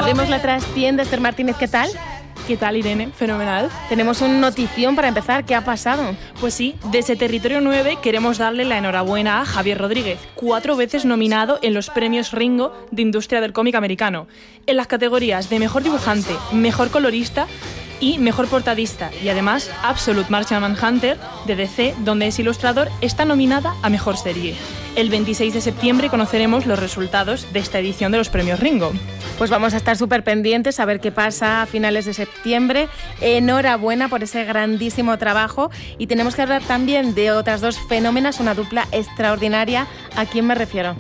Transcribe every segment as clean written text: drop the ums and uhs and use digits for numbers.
Abrimos la trastienda. Esther Martínez, ¿qué tal? ¿Qué tal, Irene? Fenomenal. Tenemos una notición para empezar. ¿Qué ha pasado? Pues sí, desde Territorio 9 queremos darle la enhorabuena a Javier Rodríguez, 4 veces nominado en los premios Ringo de Industria del Cómic Americano, en las categorías de Mejor Dibujante, Mejor Colorista y Mejor Portadista, y además Absolute Martian Manhunter de DC, donde es ilustrador, está nominada a Mejor Serie. El 26 de septiembre conoceremos los resultados de esta edición de los premios Ringo. Pues vamos a estar súper pendientes a ver qué pasa a finales de septiembre. Enhorabuena por ese grandísimo trabajo. Y tenemos que hablar también de otras dos fenómenas, una dupla extraordinaria. ¿A quién me refiero?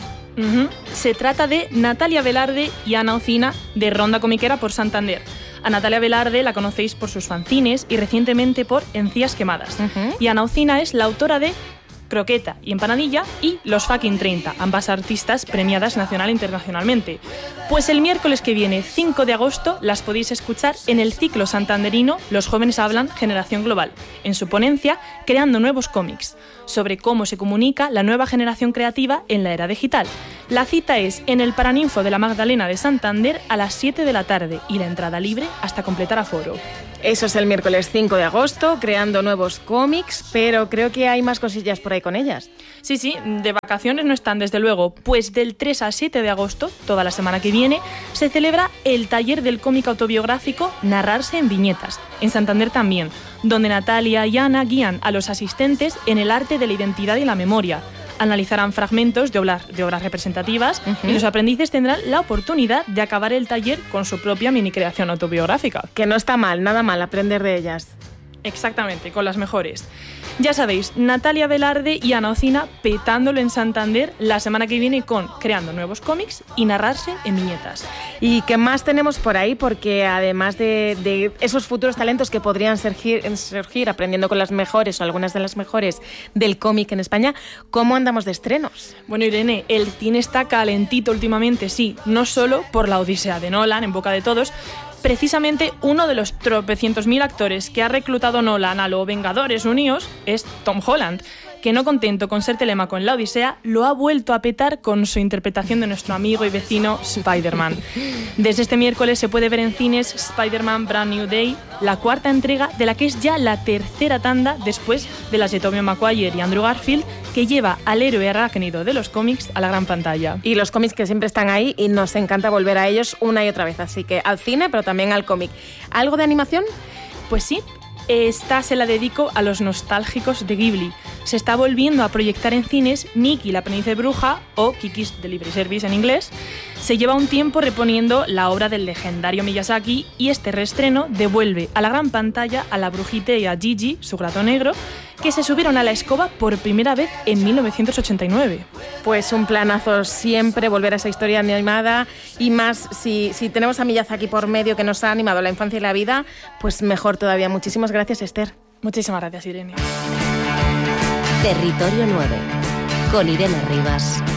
Se trata de Natalia Velarde y Ana Ocina, de Ronda Comiquera por Santander. A Natalia Velarde la conocéis por sus fanzines y recientemente por Encías Quemadas. Y Ana Ocina es la autora de Croqueta y Empanadilla y Los Fucking 30, ambas artistas premiadas nacional e internacionalmente. Pues el miércoles que viene, 5 de agosto, las podéis escuchar en el ciclo santanderino Los Jóvenes Hablan, Generación Global, en su ponencia Creando Nuevos Cómics, sobre cómo se comunica la nueva generación creativa en la era digital. La cita es en el Paraninfo de la Magdalena de Santander a las 7 de la tarde y la entrada libre hasta completar aforo. Eso es el miércoles 5 de agosto, Creando Nuevos Cómics, pero creo que hay más cosillas por ahí con ellas. Sí, de vacaciones no están, desde luego, pues del 3 al 7 de agosto, toda la semana que viene, se celebra el taller del cómic autobiográfico Narrarse en Viñetas, en Santander también, donde Natalia y Ana guían a los asistentes en el arte de la identidad y la memoria. Analizarán fragmentos de obras representativas y los aprendices tendrán la oportunidad de acabar el taller con su propia mini creación autobiográfica. Que no está mal, nada mal aprender de ellas. Exactamente, con las mejores. Ya sabéis, Natalia Velarde y Ana Ocina petándolo en Santander la semana que viene con Creando Nuevos Cómics y Narrarse en Viñetas. ¿Y qué más tenemos por ahí? Porque además de esos futuros talentos que podrían surgir aprendiendo con las mejores o algunas de las mejores del cómic en España, ¿cómo andamos de estrenos? Bueno, Irene, el cine está calentito últimamente, sí, no solo por la Odisea de Nolan, en boca de todos. Precisamente uno de los tropecientos mil actores que ha reclutado Nolan a los Vengadores Unidos es Tom Holland, que no contento con ser Telémaco en la Odisea, lo ha vuelto a petar con su interpretación de nuestro amigo y vecino Spider-Man. Desde este miércoles se puede ver en cines Spider-Man Brand New Day, la cuarta entrega de la que es ya la tercera tanda después de las de Tobey Maguire y Andrew Garfield, que lleva al héroe arácnido de los cómics a la gran pantalla. Y los cómics que siempre están ahí y nos encanta volver a ellos una y otra vez, así que al cine pero también al cómic. ¿Algo de animación? Pues sí. Esta se la dedico a los nostálgicos de Ghibli. Se está volviendo a proyectar en cines Nikki, la aprendiz de bruja, o Kiki's Delivery Service en inglés. Se lleva un tiempo reponiendo la obra del legendario Miyazaki y este reestreno devuelve a la gran pantalla a la brujita y a Gigi, su gato negro, que se subieron a la escoba por primera vez en 1989. Pues un planazo siempre volver a esa historia animada y más si tenemos a Miyazaki por medio que nos ha animado la infancia y la vida, pues mejor todavía. Muchísimas gracias, Esther. Muchísimas gracias, Irene. Territorio 9, con Irene Rivas.